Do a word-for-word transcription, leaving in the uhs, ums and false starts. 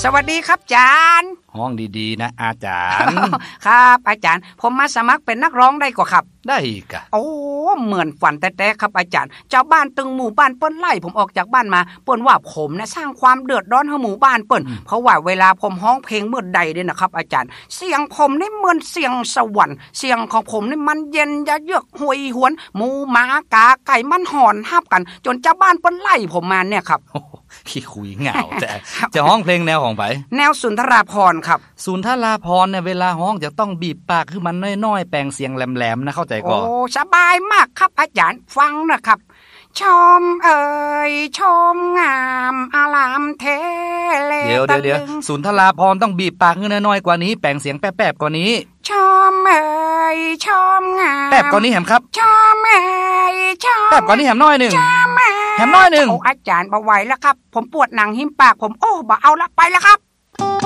สวัสดีครับอาจารย์ห้องดีๆนะอาจารย์ครับอาจารย์ผมมาสมัครเป็นนักร้องได้กว่าครับได้กะโอ้เหมือนฝันแต่แต่ครับอาจารย์เจ้าบ้านตึงหมู่บ้านเปิ้นไล่ผมออกจากบ้านมาเปิ้นว่าผมนะสร้างความเดือดร้อนให้หมู่บ้านเปิ้นเพราะว่าเวลาผมร้องเพลงเมื่อใดเนี่ยนะครับอาจารย์เสียงผมนี่เหมือนเสียงสวรรค์เสียงของผมนี่มันเย็นยะเยือกหวยหวนหมูหมากาไก่มันหอนฮับกันจนเจ้าบ้านเปิ้นไล่ผมมาเนี่ยครับขี้คุยเหงาแต่จะห้องเพลงแนวของไผแนวสุนทราภรณ์ครับสุนทราภรณ์เนี่ยเวลาห้องจะต้องบีบปากคือมันน้อยๆแปลงเสียงแหลมๆนะเข้าใจก่อโอ้สบายมากครับอาจารย์ฟังนะครับชมเอ่ยชมงามอารามเทเลเดี๋ยวเดี๋ยวเดี๋ยวสุนทราภรณ์ต้องบีบปากคือน้อยๆกว่านี้แปลงเสียงแป๊บๆกว่านี้ชมเอ่ยชมงามแป๊บกว่านี้แหมครับชมเอ่ยชมแป๊บกว่านี้แหมน้อยนึงชมแหมน้อยนึงโอ้อาจารย์บ่ไหวแล้วครับผมปวดหนังหิ้มปากผมโอ้บ่เอาละไปแล้วครับ